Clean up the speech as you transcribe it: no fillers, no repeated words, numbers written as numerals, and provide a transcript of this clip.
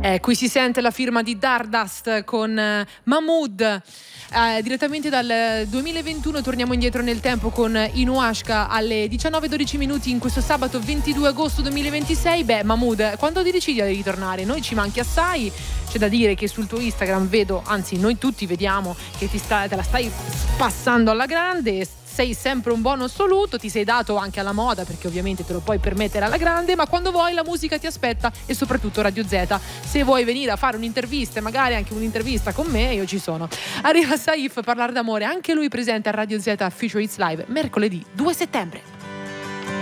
Qui si sente la firma di Dardust con Mahmood. Direttamente dal 2021 torniamo indietro nel tempo con Inuashka alle 19:12 minuti in questo sabato 22 agosto 2026. Mahmood, quando ti decidi di ritornare? Noi ci manchi assai. C'è da dire che sul tuo Instagram vedo, anzi noi tutti vediamo che te la stai spassando alla grande. Sei sempre un buon assoluto, ti sei dato anche alla moda perché ovviamente te lo puoi permettere alla grande, ma quando vuoi la musica ti aspetta e soprattutto Radio Z. Se vuoi venire a fare un'intervista e magari anche un'intervista con me, io ci sono. Arriva Saif a parlare d'amore, anche lui presente a Radio Z Future Hits Live mercoledì 2 settembre.